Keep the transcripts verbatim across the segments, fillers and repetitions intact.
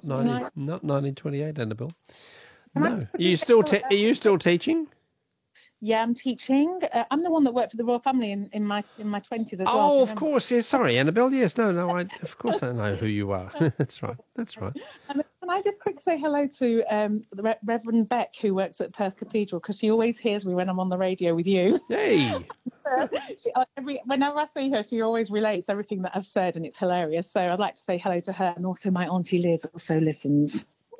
not ninety, not nineteen twenty-eight, Annabelle. Can No. Are you still te- are you still teaching? Yeah, I'm teaching. Uh, I'm the one that worked for the royal family in, in my in my twenties as well. Oh, do you of remember? course. Yes, sorry, Annabelle. Yes, no, no. I of course I know who you are. That's right. That's right. Um, can I just quick say hello to um, the Re- Reverend Beck, who works at Perth Cathedral, because she always hears me when I'm on the radio with you. Hey. she, uh, every, whenever I see her, she always relates everything that I've said, and it's hilarious. So I'd like to say hello to her, and also my auntie Liz also listens.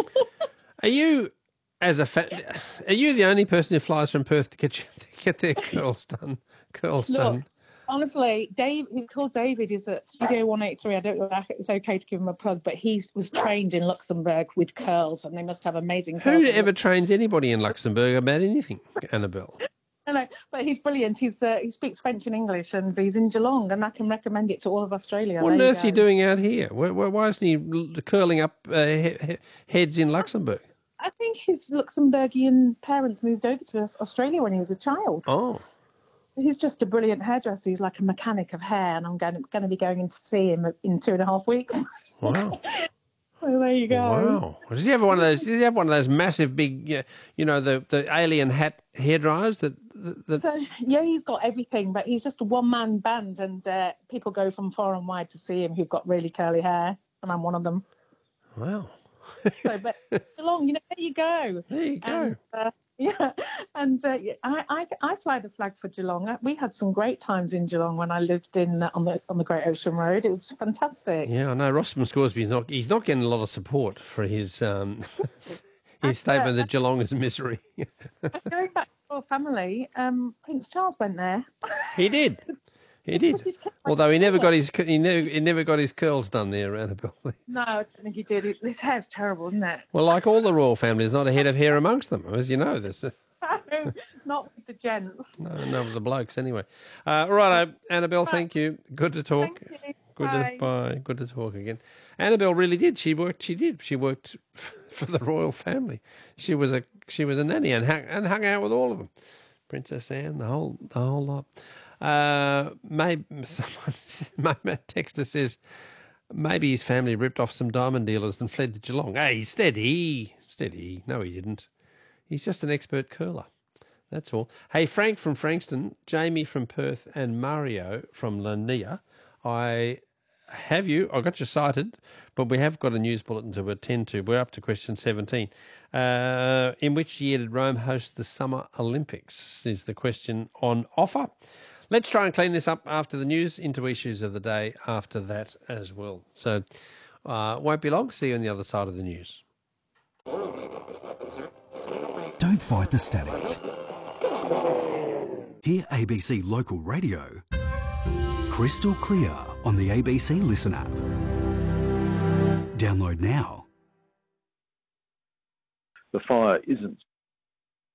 Are you, as a fa- are you the only person who flies from Perth to get you, to get their curls done? Curls Look, done. honestly, Dave, he's called David, is at Studio one eighty-three. I don't know if it's okay to give him a plug, but he was trained in Luxembourg with curls, and they must have amazing curls. Who ever trains anybody in Luxembourg about anything, Annabelle? No, no, but he's brilliant. He's uh, he speaks French and English, and he's in Geelong, and I can recommend it to all of Australia. What on There you earth's he go. doing out here? Why, why, why isn't he l- curling up uh, he- he- heads in Luxembourg? I think his Luxembourgian parents moved over to Australia when he was a child. Oh. He's just a brilliant hairdresser. He's like a mechanic of hair, and I'm going, going to be going in to see him in two and a half weeks. Wow. So there you go. Wow. Does he have one of those? Does he have one of those massive, big, you you know, the, the alien hat hair dryers that that? that... So yeah, he's got everything, but he's just a one-man band, and uh, people go from far and wide to see him who've got really curly hair, and I'm one of them. Wow. So, but Geelong, you know, there you go. There you go. And, uh, yeah, and uh, yeah, I, I I fly the flag for Geelong. We had some great times in Geelong when I lived in uh, on the on the Great Ocean Road. It was fantastic. Yeah, I know. Rossman Scoresby's not. He's not getting a lot of support for his um, his statement that Geelong is misery. Going back to the royal family, um, Prince Charles went there. He did. He did. Although he never got his he never he never got his curls done there, Annabelle. No, I don't think he did. His hair's terrible, isn't it? Well, like all the royal family, there's not a head of hair amongst them, as you know. There's a... Not with the gents. No, no, with the blokes anyway. Uh, right, Annabelle, thank you. Good to talk. Thank you. Good Bye. to bye. Good to talk again. Annabelle really did. She worked. She did. She worked for the royal family. She was a she was a nanny and hung and hung out with all of them. Princess Anne, the whole the whole lot. Uh, maybe someone, my texter says maybe his family ripped off some diamond dealers and fled to Geelong. Hey, steady, steady. No, he didn't. He's just an expert curler. That's all. Hey, Frank from Frankston, Jamie from Perth, and Mario from Lania. I have you. I got you cited, but we have got a news bulletin to attend to. We're up to question seventeen. Uh, in which year did Rome host the Summer Olympics? Is the question on offer. Let's try and clean this up after the news, into issues of the day after that as well. So, uh, won't be long. See you on the other side of the news. Don't fight the static. Hear A B C Local Radio crystal clear on the A B C Listen app. Download now. The fire isn't